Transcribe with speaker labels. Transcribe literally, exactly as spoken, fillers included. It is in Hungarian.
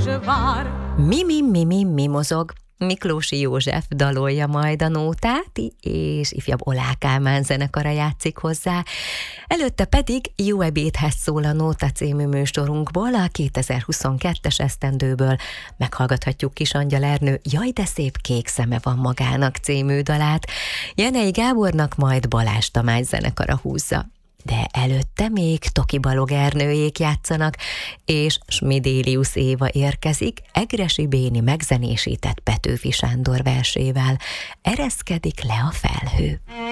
Speaker 1: Mimi, Mimi, mi mozog. Miklósi József dalolja majd a nótát, és ifjabb Oláh Kálmán zenekara játszik hozzá. Előtte pedig Jó ebédhez szól a Nóta című műsorunkból, a kétezer-huszonkettes esztendőből. Meghallgathatjuk Kisangyal Ernő Jaj, de szép kék szeme van magának című dalát. Jenei Gábornak majd Balázs Tamás zenekara húzza. De előtte még Toki Balog Ernőjék játszanak, és Smidélius Éva érkezik Egressy Béni megzenésített Petőfi Sándor versével. Ereszkedik le a felhő.